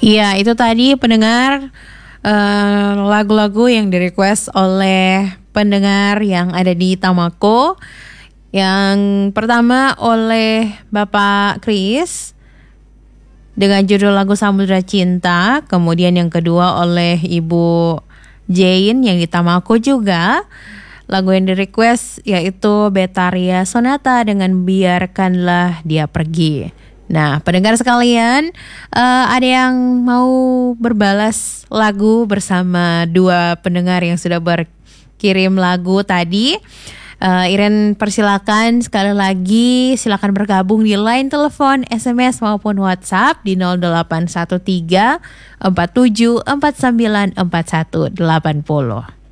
Iya, itu tadi pendengar lagu-lagu yang direquest oleh pendengar yang ada di Tamako. Yang pertama oleh Bapak Kris dengan judul lagu Samudra Cinta. Kemudian yang kedua oleh Ibu Jane yang di Tamako juga. Lagu yang di-request yaitu Betaria Sonata dengan Biarkanlah Dia Pergi. Nah, pendengar sekalian, ada yang mau berbalas lagu bersama dua pendengar yang sudah berkirim lagu tadi. Iren persilakan sekali lagi, silakan bergabung di line telepon, SMS maupun WhatsApp di 0813 47 49 41 80.